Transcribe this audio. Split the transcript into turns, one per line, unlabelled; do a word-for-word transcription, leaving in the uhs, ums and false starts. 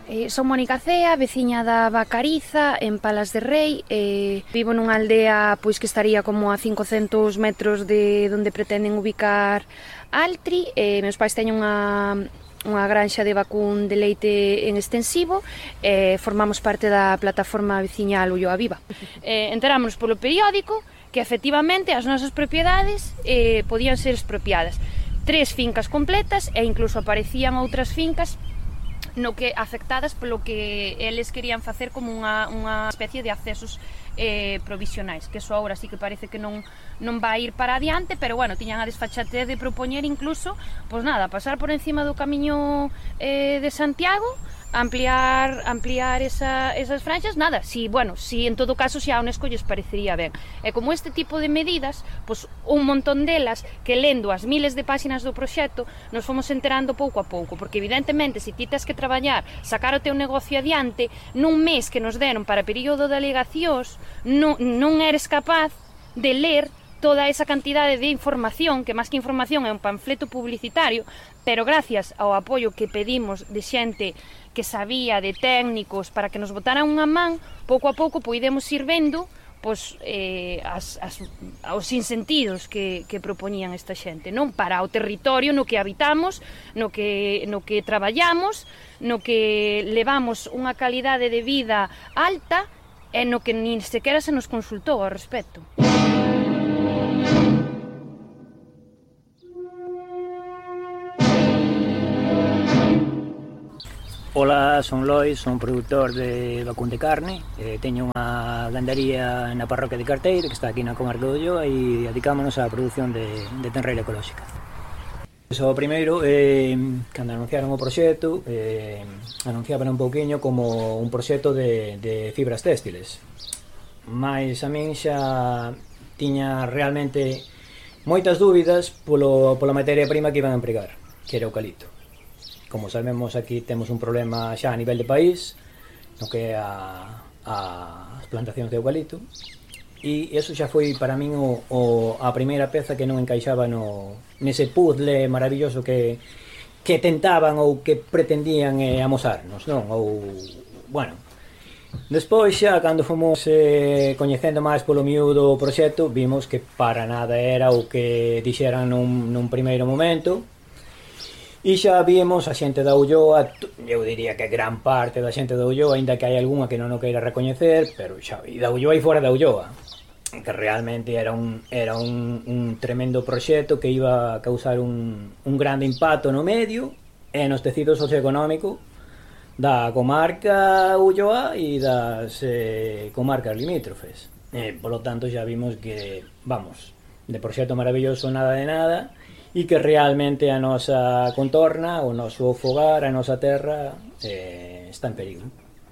Eh, son Mónica Cea, veciña da Vacariza, en Palas de Rei. Eh, vivo nunha aldea pois que estaría como a cincocentos metros de onde pretenden ubicar Altri. Eh, meus pais teñen unha, unha granxa de vacún de leite en extensivo. Eh, formamos parte da plataforma veciñal Ulloa Viva. Eh, enterámonos polo periódico que efectivamente as nosas propiedades eh, podían ser expropiadas. Tres fincas completas e incluso aparecían outras fincas no que afectadas polo que eles querían facer como unha, unha especie de accesos eh, provisionais, que eso agora sí que parece que non, non vai ir para adiante, pero bueno, tiñan a desfachatez de propoñer incluso, pois nada, pasar por encima do camiño eh, de Santiago, ampliar ampliar esa, esas franxas, nada, si, bueno, si en todo caso se a UNESCO lles parecería ben. E como este tipo de medidas, pois un montón delas que lendo as miles de páxinas do proxecto nos fomos enterando pouco a pouco, porque evidentemente se ti tes que traballar, sacar o teu negocio adiante, nun mes que nos deron para período de alegacións, non, non eres capaz de ler toda esa cantidade de información, que máis que información é un panfleto publicitario, pero gracias ao apoio que pedimos de xente que sabía, de técnicos, para que nos botaran unha man, pouco a pouco poidemos ir vendo pois, eh, as, as, os sinsentidos que, que propoñían esta xente, non? Para o territorio no que habitamos, no que, no que traballamos, no que levamos unha calidade de vida alta e no que nin sequera se nos consultou ao respecto.
Ola, son Lois, son produtor de vacún de carne. eh, Teño unha gandaría na parroquia de Carteiro, que está aquí na comarca do Ulloa, e dedicámonos á produción de, de tenreira ecolóxica. O primeiro, eh, cando anunciaron o proxecto, eh, anunciaban un pouquiño como un proxecto de, de fibras téxtiles, mais a min xa tiña realmente moitas dúbidas polo, pola materia prima que iban a empregar, que era o eucalipto. Como sabemos, aquí temos un problema xa a nivel de país no que é a, a, as plantacións de eucalipto, e iso xa foi para min o, o, a primeira peza que non encaixaba no, nese puzzle maravilloso que, que tentaban ou que pretendían eh, amosarnos, non? Ou, bueno, despois xa, cando fomos eh, coñecendo máis polo miúdo o proxecto, vimos que para nada era o que dixeran nun, nun primeiro momento. E xa vimos a xente da Ulloa, eu diría que gran parte da xente da Ulloa, aínda que hai algunha que non o queira recoñecer, pero xa, e da Ulloa e fora da Ulloa, que realmente era un, era un, un tremendo proxecto que iba a causar un, un grande impacto no medio e nos tecidos socioeconómico da comarca Ulloa e das eh, comarcas limítrofes. E, polo tanto, xa vimos que, vamos, de proxecto maravilloso nada de nada, e que realmente a nosa contorna, o noso fogar, a nosa terra eh, está en perigo.